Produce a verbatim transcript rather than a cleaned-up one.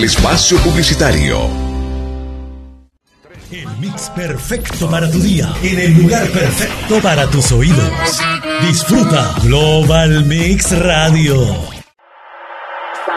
el espacio publicitario. El mix perfecto para tu día, en el lugar perfecto para tus oídos. Disfruta Global Mix Radio.